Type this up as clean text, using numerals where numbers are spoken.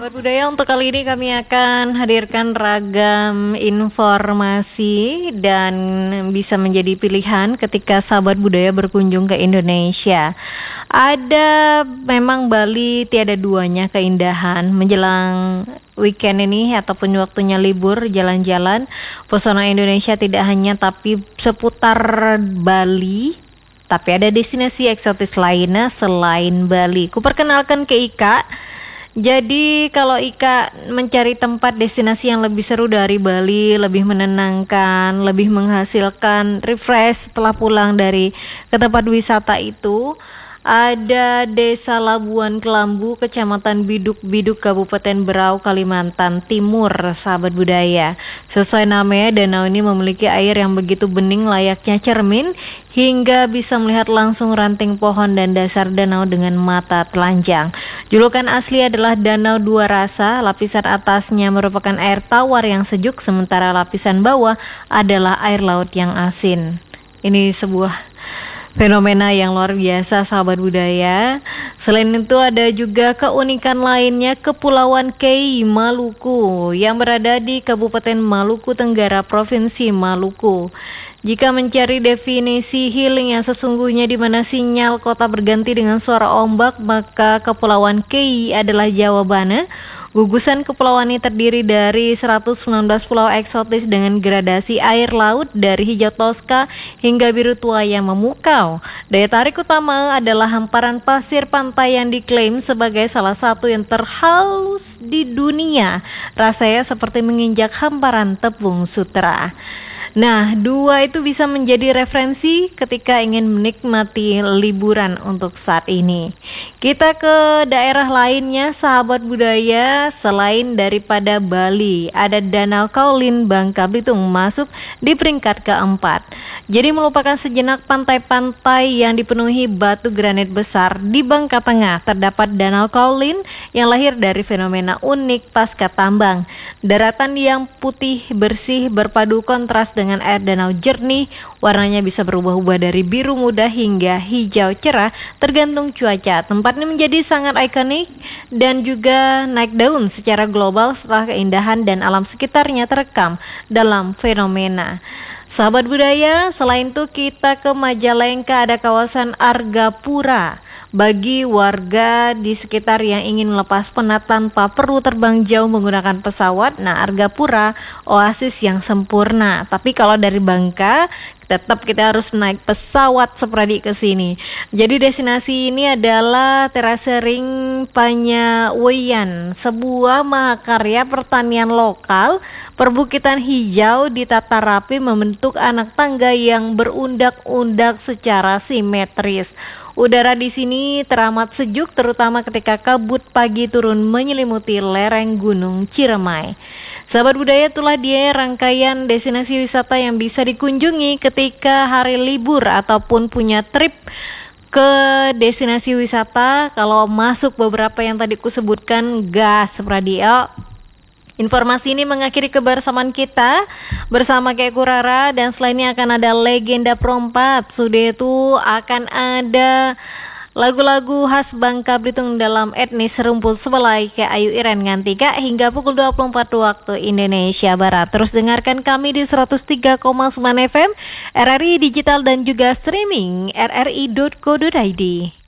Sahabat budaya, untuk kali ini kami akan hadirkan ragam informasi dan bisa menjadi pilihan ketika sahabat budaya berkunjung ke Indonesia. Ada memang Bali tiada duanya keindahan menjelang weekend ini ataupun waktunya libur jalan-jalan. Pesona Indonesia tidak hanya tapi seputar Bali, tapi ada destinasi eksotis lainnya selain Bali. Kuperkenalkan ke Ika. Jadi kalau Ika mencari tempat destinasi yang lebih seru dari Bali, lebih menenangkan, lebih menghasilkan refresh setelah pulang dari ke tempat wisata itu, ada Desa Labuan Kelambu, Kecamatan Biduk-Biduk, Kabupaten Berau, Kalimantan Timur, sahabat budaya. Sesuai namanya, danau ini memiliki air yang begitu bening layaknya cermin, hingga bisa melihat langsung ranting pohon dan dasar danau dengan mata telanjang. Julukan asli adalah Danau Dua Rasa. Lapisan atasnya merupakan air tawar yang sejuk, sementara lapisan bawah adalah air laut yang asin. Ini sebuah fenomena yang luar biasa, sahabat budaya. Selain itu ada juga keunikan lainnya, Kepulauan Kei Maluku yang berada di Kabupaten Maluku Tenggara, Provinsi Maluku. Jika mencari definisi healing yang sesungguhnya di mana sinyal kota berganti dengan suara ombak, maka Kepulauan Kei adalah jawabannya. Gugusan kepulauan ini terdiri dari 119 pulau eksotis dengan gradasi air laut dari hijau toska hingga biru tua yang memukau. Daya tarik utama adalah hamparan pasir pantai yang diklaim sebagai salah satu yang terhalus di dunia. Rasanya seperti menginjak hamparan tepung sutra. Nah, dua itu bisa menjadi referensi ketika ingin menikmati liburan untuk saat ini. Kita ke daerah lainnya, sahabat budaya, selain daripada Bali, ada Danau Kaolin, Bangka Belitung masuk di peringkat keempat. Jadi melupakan sejenak pantai-pantai yang dipenuhi batu granit besar. Di Bangka Tengah terdapat Danau Kaolin yang lahir dari fenomena unik pasca tambang. Daratan yang putih bersih berpadu kontras dengan air danau jernih, warnanya bisa berubah-ubah dari biru muda hingga hijau cerah tergantung cuaca. Tempat ini menjadi sangat ikonik dan juga naik daun secara global setelah keindahan dan alam sekitarnya terekam dalam fenomena. Sahabat budaya, selain itu kita ke Majalengka, ada kawasan Argapura. Bagi warga di sekitar yang ingin melepas penat tanpa perlu terbang jauh menggunakan pesawat, nah Argapura oasis yang sempurna. Tapi kalau dari Bangka, tetap kita harus naik pesawat seperadi ke sini. Jadi destinasi ini adalah Terase Ring Panyaweyan, sebuah mahakarya pertanian lokal. Perbukitan hijau ditata rapi membentuk anak tangga yang berundak-undak secara simetris. Udara di sini teramat sejuk, terutama ketika kabut pagi turun menyelimuti lereng Gunung Ciremai. Sahabat budaya, itulah dia rangkaian destinasi wisata yang bisa dikunjungi ketika hari libur ataupun punya trip ke destinasi wisata. Kalau masuk beberapa yang tadi kusebutkan, gas radio. Informasi ini mengakhiri kebersamaan kita bersama Kek Kurara, dan selainnya akan ada Legenda Perompak. Sudah itu akan ada lagu-lagu khas Bangka Belitung dalam etnis rumput sebelai ke Ayu Iren Ngantika hingga pukul 24 waktu Indonesia Barat. Terus dengarkan kami di 103,9 FM RRI Digital dan juga streaming rri.co.id.